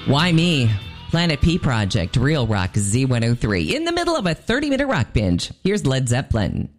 Why Me? Planet P Project, Real Rock Z103. In the middle of a 30-minute rock binge, here's Led Zeppelin.